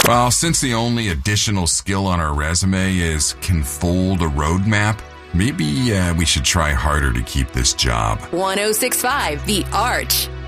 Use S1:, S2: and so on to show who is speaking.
S1: Well, since the only additional skill on our resume is can fold a roadmap, maybe we should try harder to keep this job.
S2: 1065 The Arch.